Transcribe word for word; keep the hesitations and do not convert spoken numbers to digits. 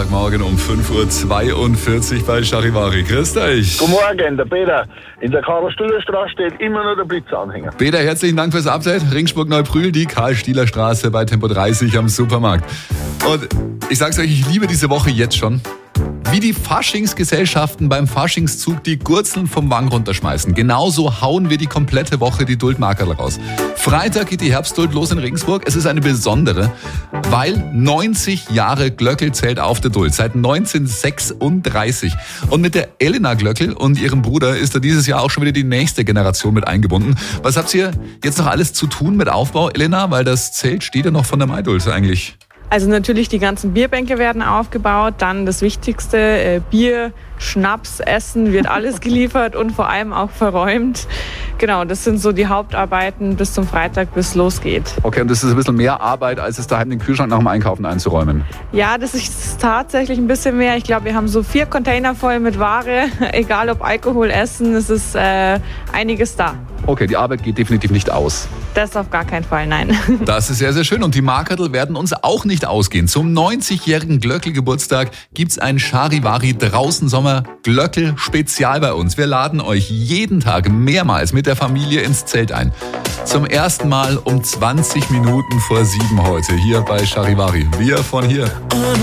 Freitagmorgen um fünf Uhr zweiundvierzig bei Charivari. Grüß euch. Guten Morgen, der Peter. In der Karl-Stiller-Straße steht immer noch der Blitzanhänger. Peter, herzlichen Dank fürs Update. Ringsburg-Neubrühl, die Karl-Stiller-Straße bei Tempo dreißig am Supermarkt. Und ich sag's euch, ich liebe diese Woche jetzt schon. Wie die Faschingsgesellschaften beim Faschingszug die Gurzeln vom Wang runterschmeißen. Genauso hauen wir die komplette Woche die Duldmarkerl raus. Freitag geht die Herbstduld los in Regensburg. Es ist eine besondere, weil neunzig Jahre Glöckl zählt auf der Duld. Seit neunzehnhundertsechsunddreißig. Und mit der Elena Glöckl und ihrem Bruder ist da dieses Jahr auch schon wieder die nächste Generation mit eingebunden. Was habt ihr jetzt noch alles zu tun mit Aufbau, Elena? Weil das Zelt steht ja noch von der Maiduld eigentlich. Also natürlich die ganzen Bierbänke werden aufgebaut, dann das Wichtigste, äh, Bier, Schnaps, Essen wird alles geliefert und vor allem auch verräumt. Genau, das sind so die Hauptarbeiten bis zum Freitag, bis es losgeht. Okay, und das ist ein bisschen mehr Arbeit, als es daheim den Kühlschrank nach dem Einkaufen einzuräumen? Ja, das ist tatsächlich ein bisschen mehr. Ich glaube, wir haben so vier Container voll mit Ware, egal ob Alkohol, Essen, es ist äh, einiges da. Okay, die Arbeit geht definitiv nicht aus. Das auf gar keinen Fall, nein. Das ist sehr, sehr schön. Und die Markerl werden uns auch nicht ausgehen. Zum neunzigjährigen Glöckl-Geburtstag gibt's ein Charivari draußen Sommer Glöckl Spezial bei uns. Wir laden euch jeden Tag mehrmals mit der Familie ins Zelt ein. Zum ersten Mal um zwanzig Minuten vor sieben heute hier bei Charivari. Wir von hier.